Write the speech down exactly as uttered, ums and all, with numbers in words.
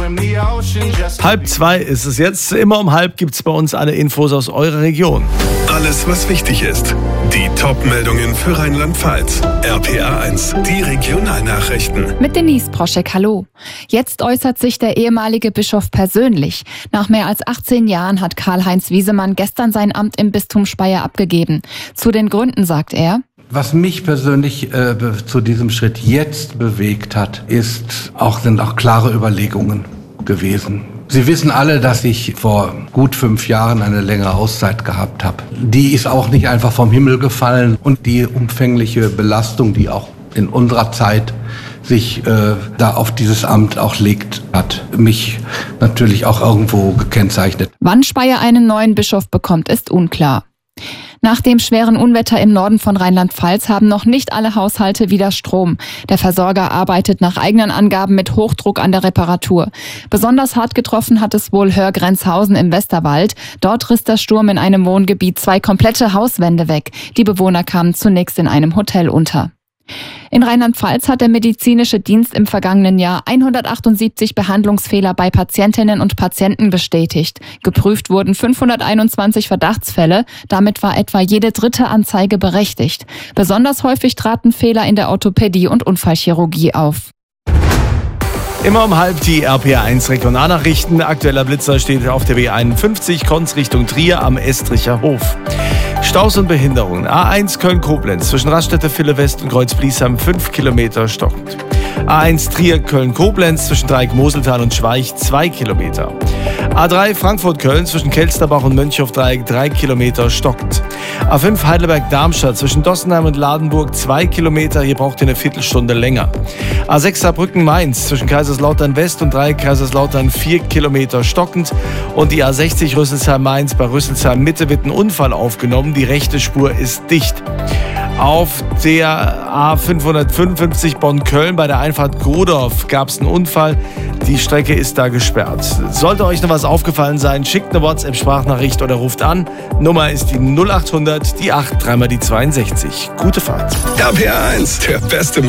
Halb zwei ist es jetzt. Immer um halb gibt es bei uns alle Infos aus eurer Region. Alles, was wichtig ist. Die Top-Meldungen für Rheinland-Pfalz. R P A eins, die Regionalnachrichten. Mit Denise Proschek, hallo. Jetzt äußert sich der ehemalige Bischof persönlich. Nach mehr als achtzehn Jahren hat Karl-Heinz Wiesemann gestern sein Amt im Bistum Speyer abgegeben. Zu den Gründen sagt er: Was mich persönlich äh, zu diesem Schritt jetzt bewegt hat, ist auch, sind auch klare Überlegungen gewesen. Sie wissen alle, dass ich vor gut fünf Jahren eine längere Auszeit gehabt habe. Die ist auch nicht einfach vom Himmel gefallen. Und die umfängliche Belastung, die auch in unserer Zeit sich äh, da auf dieses Amt auch legt, hat mich natürlich auch irgendwo gekennzeichnet. Wann Speyer einen neuen Bischof bekommt, ist unklar. Nach dem schweren Unwetter im Norden von Rheinland-Pfalz haben noch nicht alle Haushalte wieder Strom. Der Versorger arbeitet nach eigenen Angaben mit Hochdruck an der Reparatur. Besonders hart getroffen hat es wohl Hörgrenzhausen im Westerwald. Dort riss der Sturm in einem Wohngebiet zwei komplette Hauswände weg. Die Bewohner kamen zunächst in einem Hotel unter. In Rheinland-Pfalz hat der medizinische Dienst im vergangenen Jahr hundertachtundsiebzig Behandlungsfehler bei Patientinnen und Patienten bestätigt. Geprüft wurden fünfhunderteinundzwanzig Verdachtsfälle. Damit war etwa jede dritte Anzeige berechtigt. Besonders häufig traten Fehler in der Orthopädie und Unfallchirurgie auf. Immer um halb die R P A eins Regionalnachrichten. Aktueller Blitzer steht auf der B einundfünfzig, Konz Richtung Trier am Estricher Hof. Staus und Behinderungen. A eins Köln-Koblenz zwischen Raststätte Ville West und Kreuz-Bliesheim fünf Kilometer stockend. A eins Trier Köln-Koblenz zwischen Dreieck-Moseltal und Schweich zwei Kilometer. A drei Frankfurt-Köln zwischen Kelsterbach und Mönchhof-Dreieck drei Kilometer stockend. A fünf Heidelberg-Darmstadt zwischen Dossenheim und Ladenburg zwei Kilometer. Hier braucht ihr eine Viertelstunde länger. A sechs Saarbrücken-Mainz zwischen Kaiserslautern West und Dreieck Kaiserslautern vier Kilometer stockend. Und die A sechzig Rüsselsheim-Mainz bei Rüsselsheim Mitte wird ein Unfall aufgenommen. Die rechte Spur ist dicht. Auf der A fünfhundertfünfundfünfzig Bonn-Köln bei der Einfahrt Grodorf gab es einen Unfall. Die Strecke ist da gesperrt. Sollte euch noch was aufgefallen sein, schickt eine WhatsApp-Sprachnachricht oder ruft an. Nummer ist die null acht hundert, die acht, dreimal die zweiundsechzig. Gute Fahrt. R P A eins, der beste